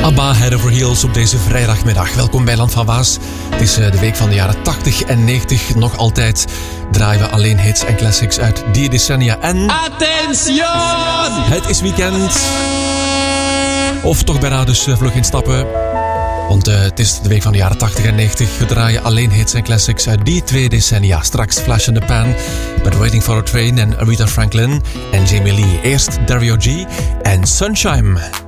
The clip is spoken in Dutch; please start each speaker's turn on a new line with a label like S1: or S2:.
S1: ABBA, Head Over Heels op deze vrijdagmiddag. Welkom bij Land van Waas. Het is de week van de jaren 80 en 90. Nog altijd draaien we alleen hits en classics uit die decennia. En...
S2: Attention!
S1: Het is weekend. Of toch bijna, dus vlug instappen. Want het is de week van de jaren 80 en 90. We draaien alleen hits en classics uit die twee decennia. Straks Flash in the Pan met Waiting for a Train en Aretha Franklin en Jamie Lee. Eerst Dario G en Sunshine.